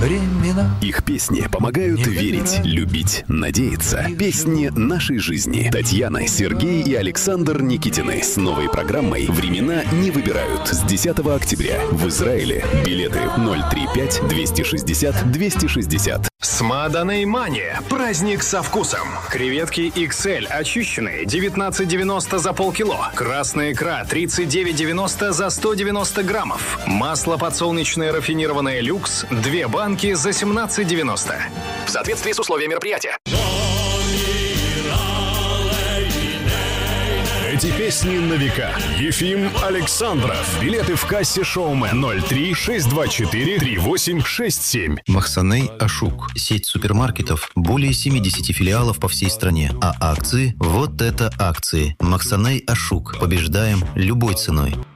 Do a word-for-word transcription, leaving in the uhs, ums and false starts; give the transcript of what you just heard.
времена. Их песни помогают Не верить, выбирай. любить, надеяться. Песни нашей жизни. Татьяна, Сергей и Александр Никитины с новой программой «Времена не выбирают» с десятого октября в Израиле. Билеты ноль тридцать пять двести шестьдесят двести шестьдесят. Смаданой Мани. Праздник со вкусом. Креветки икс эль очищенные девятнадцать девяносто за полкило. Красная икра тридцать девять девяносто за сто девяносто граммов. Масло подсолнечное рафинированное люкс две банки за семнадцать девяносто. В соответствии с условиями мероприятия. Эти песни на века. Ефим Александров. Билеты в кассе «Шоумен» ноль три шесть два четыре три восемь шесть семь. Махсаней Ашук. Сеть супермаркетов. Более семидесяти филиалов по всей стране. А акции? Вот это акции. Махсаней Ашук. Побеждаем любой ценой.